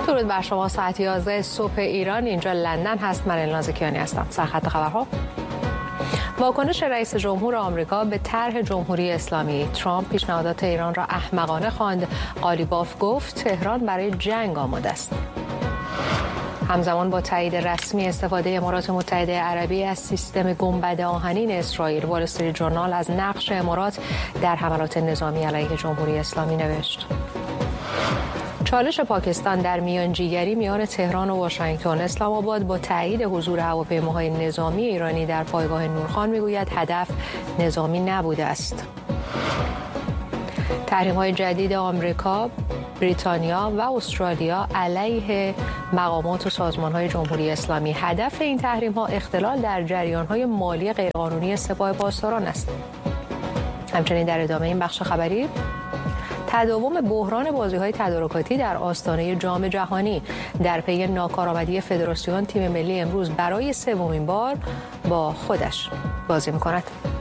درود بر شما. ساعت 11 صبح ایران، اینجا لندن هست. من الناز کیانی هستم. سرخط خبرها: واکنش رئیس جمهور آمریکا به طرح جمهوری اسلامی. ترامپ پیشنهادات ایران را احمقانه خواند. قالیباف گفت تهران برای جنگ آماده است. همزمان با تایید رسمی استفاده امارات متحده عربی از سیستم گنبد آهنین اسرائیل، وال استریت ژورنال از نقش امارات در حملات نظامی علیه جمهوری اسلامی نوشت. چالش پاکستان در میانجیگری میان تهران و واشنگتن. اسلام آباد با تایید حضور هواپیماهای نظامی ایرانی در پایگاه نورخان میگوید هدف نظامی نبوده است. تحریم‌های جدید آمریکا، بریتانیا و استرالیا علیه مقامات و سازمان‌های جمهوری اسلامی. هدف این تحریم‌ها اختلال در جریان‌های مالی غیرقانونی سپاه پاسداران است. همچنین در ادامه این بخش خبری، تداوم بحران بازی‌های تدارکاتی در آستانه جام جهانی. در پی ناکارآمدی فدراسیون، تیم ملی امروز برای سومین بار با خودش بازی می‌کند.